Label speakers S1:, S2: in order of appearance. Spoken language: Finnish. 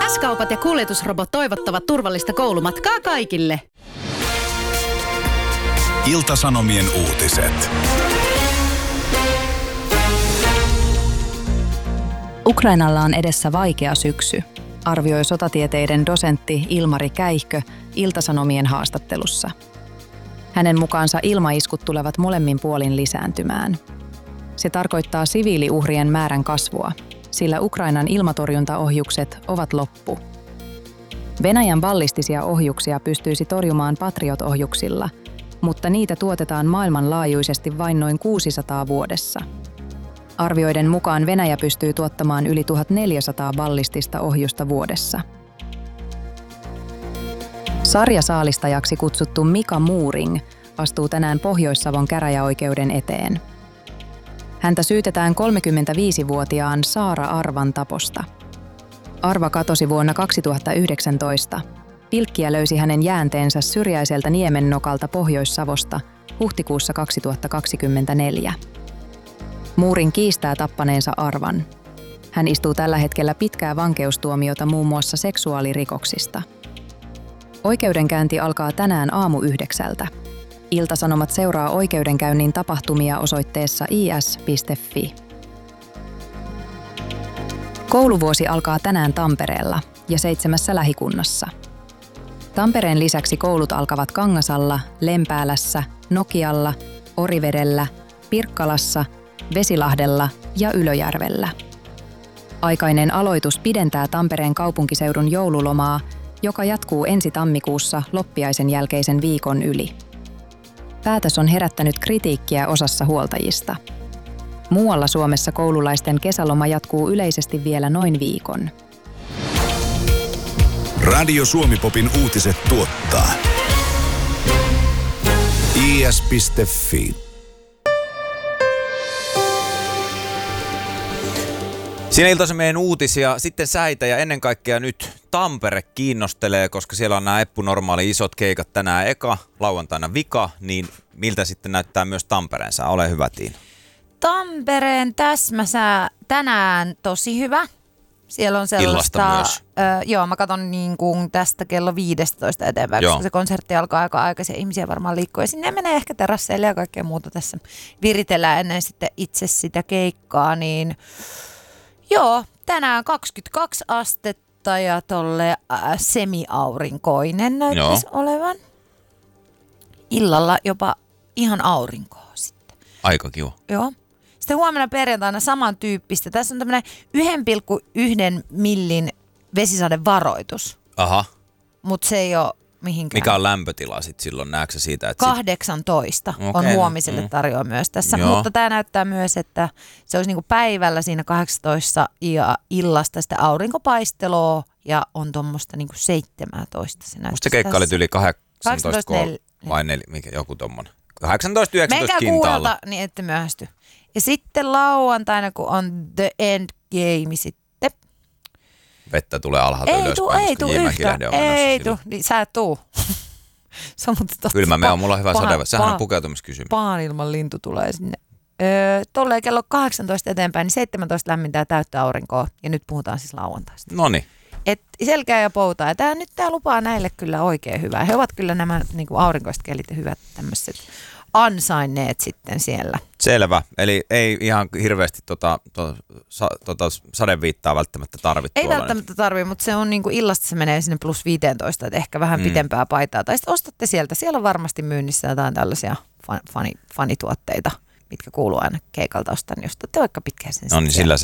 S1: S-kaupat ja kuljetusrobot toivottavat turvallista koulumatkaa kaikille.
S2: Ilta-Sanomien uutiset.
S3: Ukrainalla on edessä vaikea syksy, arvioi sotatieteiden dosentti Ilmari Käihkö Ilta-Sanomien haastattelussa. Hänen mukaansa ilmaiskut tulevat molemmin puolin lisääntymään. Se tarkoittaa siviiliuhrien määrän kasvua, sillä Ukrainan ilmatorjuntaohjukset ovat loppu. Venäjän ballistisia ohjuksia pystyisi torjumaan Patriot-ohjuksilla, mutta niitä tuotetaan maailmanlaajuisesti vain noin 600 vuodessa. Arvioiden mukaan Venäjä pystyy tuottamaan yli 1400 ballistista ohjusta vuodessa. Sarjasaalistajaksi kutsuttu Mika Muuring astuu tänään Pohjois-Savon käräjäoikeuden eteen. Häntä syytetään 35-vuotiaan Saara Arvan taposta. Arva katosi vuonna 2019. Pilkkiä löysi hänen jäänteensä syrjäiseltä Niemennokalta Pohjois-Savosta huhtikuussa 2024. Muuring kiistää tappaneensa Arvan. Hän istuu tällä hetkellä pitkää vankeustuomiota muun muassa seksuaalirikoksista. Oikeudenkäynti alkaa tänään aamu 9:00. Ilta-Sanomat seuraa oikeudenkäynnin tapahtumia osoitteessa is.fi. Kouluvuosi alkaa tänään Tampereella ja 7 lähikunnassa. Tampereen lisäksi koulut alkavat Kangasalla, Lempäälässä, Nokialla, Orivedellä, Pirkkalassa, Vesilahdella ja Ylöjärvellä. Aikainen aloitus pidentää Tampereen kaupunkiseudun joululomaa, joka jatkuu ensi tammikuussa loppiaisen jälkeisen viikon yli. Päätös on herättänyt kritiikkiä osassa huoltajista. Muualla Suomessa koululaisten kesäloma jatkuu yleisesti vielä noin viikon.
S2: Radio Suomi-popin uutiset tuottaa is.fi.
S4: Siinä Ilta-Sanomien uutisia, sitten säitä ja ennen kaikkea nyt Tampere kiinnostelee, koska siellä on nämä eppunormaali isot keikat tänään eka, lauantaina vika, niin miltä sitten näyttää myös Tampereen sää? Ole hyvä, Tiina.
S5: Tampereen täsmäsää tänään tosi hyvä. Siellä on sellaista...
S4: Illasta
S5: joo, mä katson niin kuin tästä kello 15 eteenpäin, koska se konsertti alkaa aika aikaisin. Ihmisiä varmaan liikkuu ja sinne menee ehkä terasseille ja kaikkea muuta tässä viritellään ennen sitten itse sitä keikkaa, niin... Joo, tänään 22 astetta ja tolle semi-aurinkoinen näyttäisi olevan. Illalla jopa ihan aurinkoa sitten.
S4: Aika kiva.
S5: Joo. Sitten huomenna perjantaina samantyyppistä. Tässä on tämmöinen 1,1 millin vesisadevaroitus.
S4: Aha.
S5: Mutta se ei ole mihinkään.
S4: Mikä on lämpötila sitten silloin? Näetkö siitä? Että
S5: 18 on huomiselle tarjoa myös tässä.
S4: Joo.
S5: Mutta tämä näyttää myös, että se olisi niinku päivällä siinä 18 ja illasta sitä aurinkopaistelua ja on tuommoista niinku 17 se näyttää.
S4: Musta se keikka oli yli 18 vai
S5: 4.
S4: mikä joku tommonen. 18, 19
S5: menkää
S4: kintaalla.
S5: kuudelta, niin ette myöhästy. Ja sitten lauantaina, kun on The End Game sitten.
S4: Vettä tulee alhaalta ylöspäin,
S5: Ei tuu yhtään. Ei tuu, niin sä et tuu. Se on totta.
S4: Kylmä me on, mulla on hyvä sade. Sehän on pukeutumiskysymys.
S5: Pahan ilman lintu tulee sinne. Tolleen kello 18 eteenpäin, niin 17 lämmintää täyttä aurinkoa. Ja nyt puhutaan siis lauantaista.
S4: Noniin.
S5: Et selkää ja poutaa. Ja tää lupaa näille kyllä oikein hyvää. He ovat kyllä nämä niinku aurinkoiset kelit ja hyvät tämmöiset ansainneet sitten siellä.
S4: Selvä. Eli ei ihan hirveästi sadeviittaa välttämättä tarvittu.
S5: Ei välttämättä tarvitse, mutta se on niinku illasta se menee sinne plus 15, että ehkä vähän pitempää paitaa. Tai sitten ostatte sieltä. Siellä on varmasti myynnissä jotain tällaisia fanituotteita, mitkä kuuluu aina keikalta ostaa, niin ostatte vaikka pitkään sen.
S4: No niin, sillä